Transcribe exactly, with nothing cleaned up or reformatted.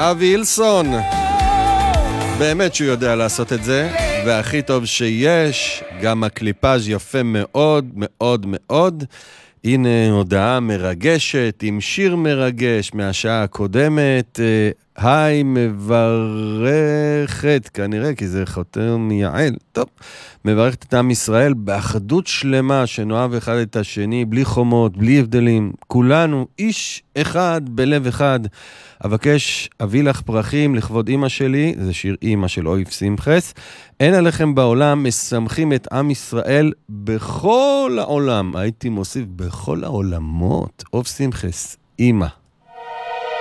אבי אילסון, באמת שהוא יודע לעשות את זה, והכי טוב שיש, גם הקליפאז' יפה מאוד מאוד מאוד. הנה הודעה מרגשת עם שיר מרגש מהשעה הקודמת. היי מברכת, כנראה כי זה חותר מייעל, טוב, מברכת את עם ישראל באחדות שלמה שנאהב אחד את השני, בלי חומות, בלי הבדלים, כולנו איש אחד בלב אחד. אבקש אביא לך פרחים לכבוד אמא שלי, זה שיר אמא של אויב שמחס. אין עליכם בעולם, משמחים את עם ישראל בכל העולם, הייתי מוסיף בכל העולמות. אויב שמחס, אמא.